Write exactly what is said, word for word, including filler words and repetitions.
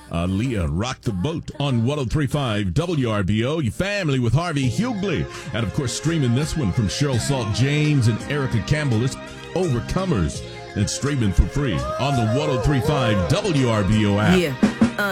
Uh, Leah, Rock the Boat on one oh three point five W R B O. Your family with Harvey Hughley. And, of course, streaming this one from Cheryl Salt James and Erica Campbell. It's Overcomers. And streaming for free on the one oh three point five W R B O app. Yeah.